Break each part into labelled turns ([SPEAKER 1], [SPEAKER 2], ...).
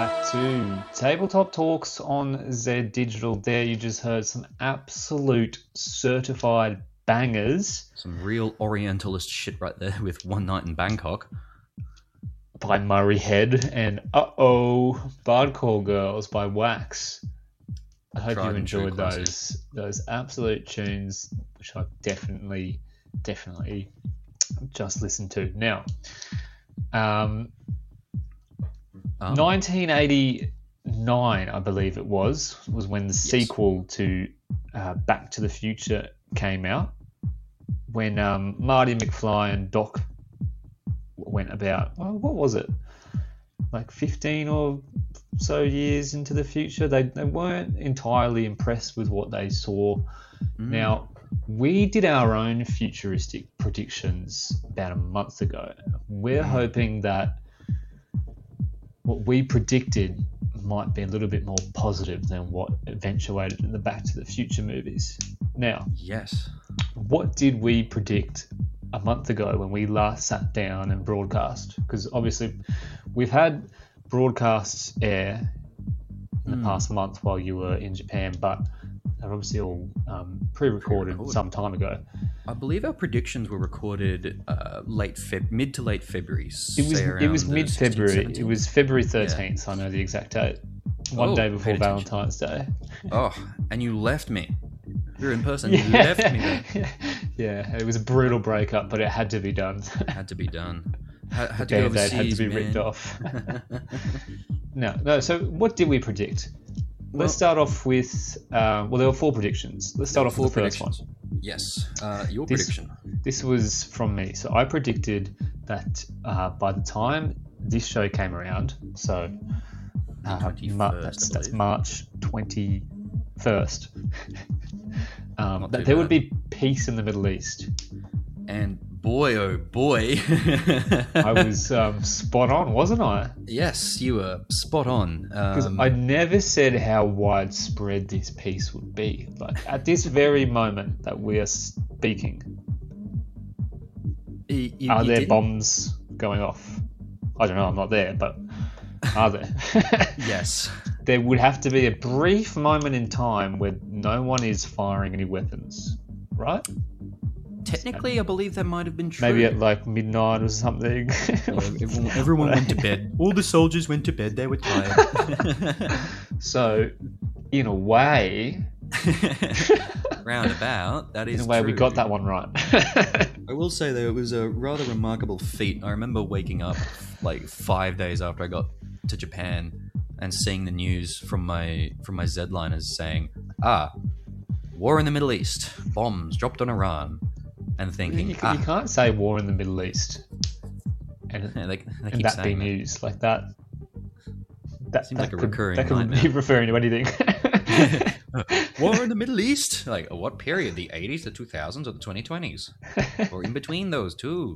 [SPEAKER 1] back to Tabletop Talks on Z Digital. There you just heard some absolute certified bangers.
[SPEAKER 2] Some real Orientalist shit right there with One Night in Bangkok.
[SPEAKER 1] By Murray Head and Bard Call Girls by Wax. I hope you enjoyed those absolute tunes, which I definitely just listened to. Now, 1989, I believe it was when the sequel to Back to the Future came out, when Marty McFly and Doc went about, what was it, like 15 or so years into the future. They weren't entirely impressed with what they saw. Now, we did our own futuristic predictions about a month ago. We're hoping that what we predicted might be a little bit more positive than what eventuated in the Back to the Future movies. Now,
[SPEAKER 2] yes,
[SPEAKER 1] what did we predict a month ago when we last sat down and broadcast? Because obviously we've had broadcasts air in the past month while you were in Japan, but they're obviously all pre-recorded some time ago.
[SPEAKER 2] I believe our predictions were recorded mid to late February.
[SPEAKER 1] It was mid-February.
[SPEAKER 2] 16th,
[SPEAKER 1] It was February 13th. Yeah. I know the exact date. One day before Valentine's Day.
[SPEAKER 2] Oh, and you left me. You're in person. You left me there.
[SPEAKER 1] Yeah, it was a brutal breakup, but it had to be done.
[SPEAKER 2] Had to be done. Had to go overseas,
[SPEAKER 1] had to be ripped off. No. So what did we predict? Let's start off with, there were 4 predictions. Let's start off with the first one.
[SPEAKER 2] Yes, your prediction. This
[SPEAKER 1] was from me. So I predicted that by the time this show came around, so that's March 21st, that there would be peace in the Middle East.
[SPEAKER 2] And boy, oh boy.
[SPEAKER 1] I was spot on, wasn't I?
[SPEAKER 2] Yes, you were spot on.
[SPEAKER 1] Because I never said how widespread this peace would be. Like, at this very moment that we are speaking, are there bombs going off? I don't know, I'm not there, but are there?
[SPEAKER 2] Yes.
[SPEAKER 1] There would have to be a brief moment in time where no one is firing any weapons, right?
[SPEAKER 2] Technically, I believe that might have been true.
[SPEAKER 1] Maybe at like midnight or something.
[SPEAKER 2] Everyone went to bed. All the soldiers went to bed. They were tired.
[SPEAKER 1] So, in a way...
[SPEAKER 2] roundabout, that is
[SPEAKER 1] in a way,
[SPEAKER 2] true.
[SPEAKER 1] We got that one right.
[SPEAKER 2] I will say, though, it was a rather remarkable feat. I remember waking up like 5 days after I got to Japan and seeing the news from my Zliners saying, war in the Middle East, bombs dropped on Iran, and thinking,
[SPEAKER 1] you can't say war in the Middle East and that be news like that. That
[SPEAKER 2] seems like a recurring nightmare.
[SPEAKER 1] That could be referring to anything.
[SPEAKER 2] War in the Middle East? Like, what period? The 80s, the 2000s, or the 2020s? Or in between those two?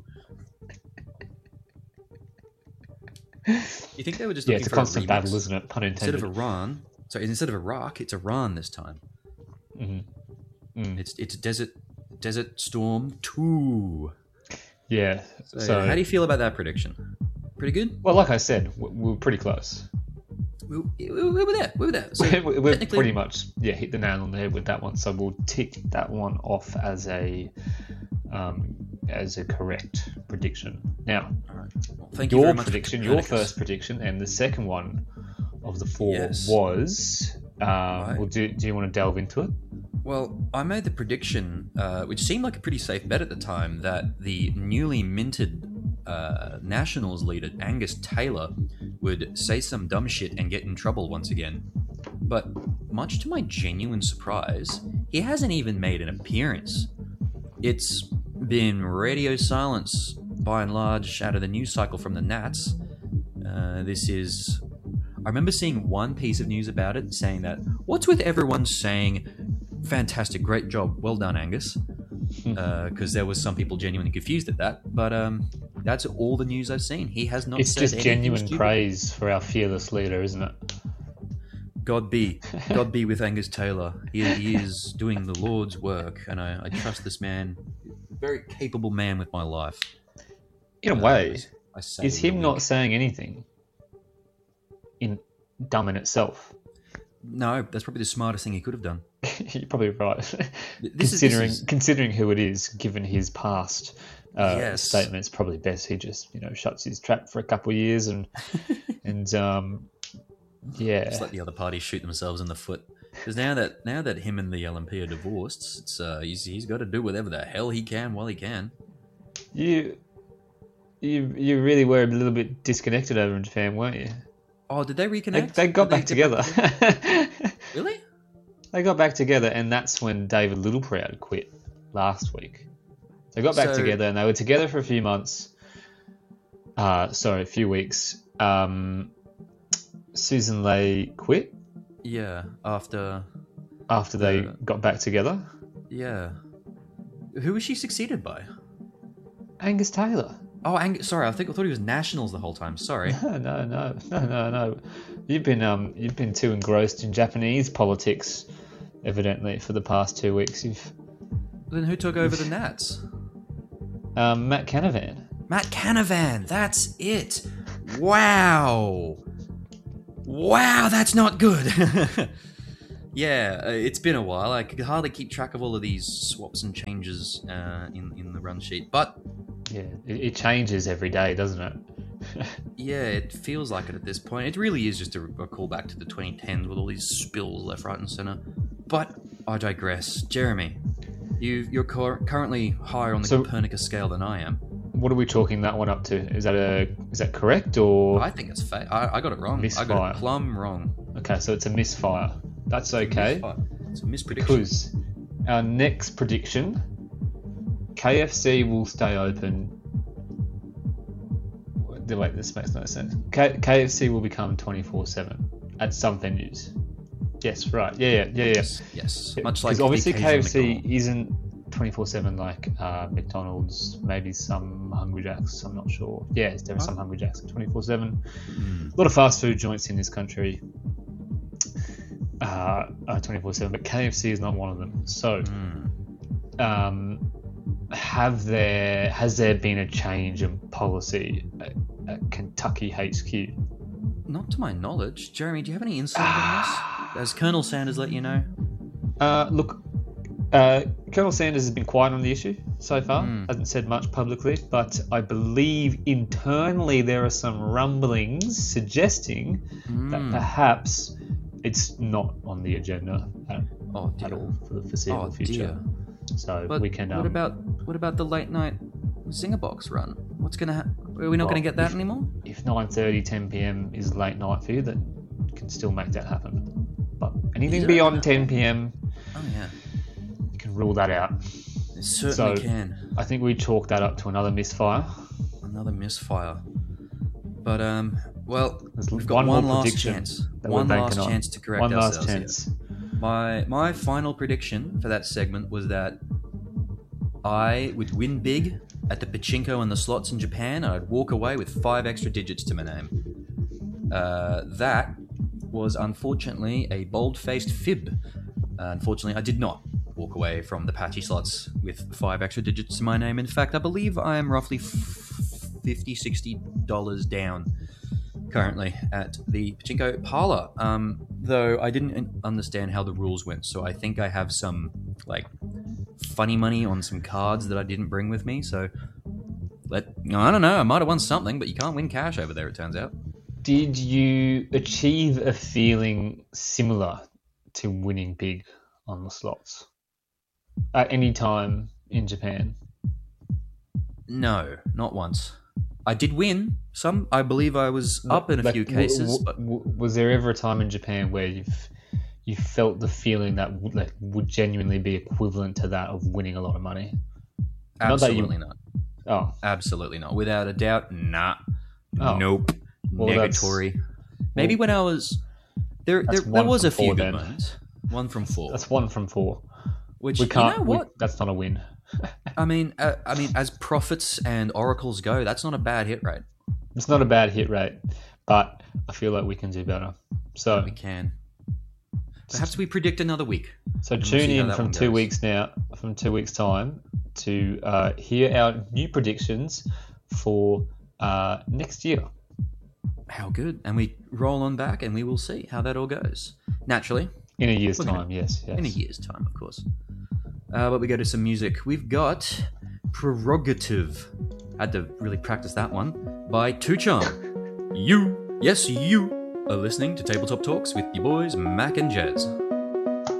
[SPEAKER 2] You think they were just looking
[SPEAKER 1] it's a
[SPEAKER 2] for
[SPEAKER 1] constant
[SPEAKER 2] remix?
[SPEAKER 1] Battle, isn't it? Pun intended.
[SPEAKER 2] Instead of Iraq, it's Iran this time. It's Desert Storm 2.
[SPEAKER 1] Yeah.
[SPEAKER 2] So how do you feel about that prediction? Pretty good?
[SPEAKER 1] Well, like I said, we were pretty close.
[SPEAKER 2] We were there. So
[SPEAKER 1] we're pretty much hit the nail on the head with that one. So we'll tick that one off as a correct prediction. Now,
[SPEAKER 2] well, thank you very much
[SPEAKER 1] prediction, your first prediction, and the second one of the 4 was. Right. Well, do you want to delve into it?
[SPEAKER 2] Well, I made the prediction, which seemed like a pretty safe bet at the time, that the newly minted Nationals leader, Angus Taylor, would say some dumb shit and get in trouble once again. But much to my genuine surprise, he hasn't even made an appearance. It's been radio silence, by and large, out of the news cycle from the Nats. I remember seeing one piece of news about it saying that, what's with everyone saying, fantastic, great job, well done, Angus? Because there was some people genuinely confused at that. But that's all the news I've seen. He has not said anything. It's just
[SPEAKER 1] genuine praise for our fearless leader, isn't it?
[SPEAKER 2] God be with Angus Taylor. He is doing the Lord's work, and I trust this man. Very capable man with my life.
[SPEAKER 1] In a way, is him not saying anything dumb in itself.
[SPEAKER 2] No, that's probably the smartest thing he could have done.
[SPEAKER 1] You're probably right.
[SPEAKER 2] This is
[SPEAKER 1] Considering who it is, given his past
[SPEAKER 2] Yes.
[SPEAKER 1] statement, it's probably best he just shuts his trap for a couple of years and yeah.
[SPEAKER 2] just let the other party shoot themselves in the foot. Because now that him and the LNP are divorced, it's he's got to do whatever the hell he can while he can.
[SPEAKER 1] You really were a little bit disconnected over in Japan, weren't you?
[SPEAKER 2] Oh, did they reconnect?
[SPEAKER 1] They got back together.
[SPEAKER 2] Really?
[SPEAKER 1] They got back together, and that's when David Littleproud quit last week. They got back together, and they were together for a few months. A few weeks. Susan Ley quit.
[SPEAKER 2] Yeah, after
[SPEAKER 1] they got back together.
[SPEAKER 2] Yeah. Who was she succeeded by?
[SPEAKER 1] Angus Taylor.
[SPEAKER 2] Oh, sorry, I thought he was Nationals the whole time. Sorry.
[SPEAKER 1] No. You've been too engrossed in Japanese politics, evidently, for the past 2 weeks.
[SPEAKER 2] Then who took over the Nats?
[SPEAKER 1] Matt Canavan.
[SPEAKER 2] Matt Canavan, that's it. Wow, that's not good. Yeah, it's been a while. I could hardly keep track of all of these swaps and changes in the run sheet, but
[SPEAKER 1] yeah, it changes every day, doesn't it?
[SPEAKER 2] yeah, it feels like it at this point. It really is just a callback to the 2010s with all these spills left, right, and center. But I digress. Jeremy, you're currently higher on the Copernicus scale than I am.
[SPEAKER 1] What are we chalking that one up to? Is that correct or?
[SPEAKER 2] I think it's fake. I got it wrong.
[SPEAKER 1] Misfire.
[SPEAKER 2] I got it plumb wrong.
[SPEAKER 1] Okay, so it's a misfire. That's okay.
[SPEAKER 2] It's a misprediction.
[SPEAKER 1] Because our next prediction, KFC will stay open. Wait, this makes no sense. KFC will become 24/7 at some venues. Yes, right. Yeah.
[SPEAKER 2] Yes. Much like
[SPEAKER 1] because obviously KFC
[SPEAKER 2] McDonald's.
[SPEAKER 1] isn't 24/7 like McDonald's, maybe some Hungry Jacks. I'm not sure. Yeah, there are some Hungry Jacks at 24/7. A lot of fast food joints in this country. 24/7, but KFC is not one of them. So, has there been a change in policy at Kentucky HQ?
[SPEAKER 2] Not to my knowledge. Jeremy, do you have any insight on this? Has Colonel Sanders let you know?
[SPEAKER 1] Look, Colonel Sanders has been quiet on the issue so far. Hasn't said much publicly, but I believe internally there are some rumblings suggesting that perhaps it's not on the agenda at all for the foreseeable future. So
[SPEAKER 2] but
[SPEAKER 1] we can.
[SPEAKER 2] What about the late night Zinger Box run? What's gonna Are we not going to get that anymore?
[SPEAKER 1] If 9:30, 10 p.m. is late night for you, then you can still make that happen. But anything beyond 10 p.m.
[SPEAKER 2] Oh yeah,
[SPEAKER 1] you can rule that out.
[SPEAKER 2] It certainly can.
[SPEAKER 1] I think we chalk that up to another misfire.
[SPEAKER 2] Another misfire. But well,
[SPEAKER 1] There's
[SPEAKER 2] we've got one last
[SPEAKER 1] prediction
[SPEAKER 2] chance.
[SPEAKER 1] that
[SPEAKER 2] One
[SPEAKER 1] we're
[SPEAKER 2] last
[SPEAKER 1] banking on.
[SPEAKER 2] chance to correct
[SPEAKER 1] One
[SPEAKER 2] ourselves.
[SPEAKER 1] last chance.
[SPEAKER 2] Here. My final prediction for that segment was that I would win big at the pachinko and the slots in Japan, and I'd walk away with 5 extra digits to my name. That was unfortunately a bold-faced fib. Unfortunately, I did not walk away from the patchy slots with 5 extra digits to my name. In fact, I believe I am roughly $50, $60 down currently at the pachinko parlor. Though I didn't understand how the rules went, so I think I have some funny money on some cards that I didn't bring with me. So I don't know. I might have won something, but you can't win cash over there, it turns out.
[SPEAKER 1] Did you achieve a feeling similar to winning big on the slots at any time in Japan?
[SPEAKER 2] No, not once. I did win some. I believe I was up in a few cases. But
[SPEAKER 1] was there ever a time in Japan where you felt the feeling that would genuinely be equivalent to that of winning a lot of money?
[SPEAKER 2] Absolutely not.
[SPEAKER 1] Oh,
[SPEAKER 2] absolutely not. Without a doubt, nah.
[SPEAKER 1] Oh.
[SPEAKER 2] Nope.
[SPEAKER 1] Well,
[SPEAKER 2] negatory. Maybe when I was there was a few good moments. 1 from 4.
[SPEAKER 1] That's 1 from 4.
[SPEAKER 2] Which
[SPEAKER 1] we can't.
[SPEAKER 2] You know what?
[SPEAKER 1] That's not a win.
[SPEAKER 2] I mean, as prophets and oracles go, that's not a bad hit rate.
[SPEAKER 1] It's not a bad hit rate, but I feel like we can do better. So
[SPEAKER 2] we can. Perhaps we predict another week.
[SPEAKER 1] So tune in from 2 weeks now, from 2 weeks time, to hear our new predictions for next year.
[SPEAKER 2] How good. And we roll on back and we will see how that all goes. Naturally.
[SPEAKER 1] In a year's time, yes.
[SPEAKER 2] In a year's time, of course. But we go to some music. We've got Prerogative. Had to really practice that one. By Tuchan. You are listening to Tabletop Talks with your boys, Mac and Jez.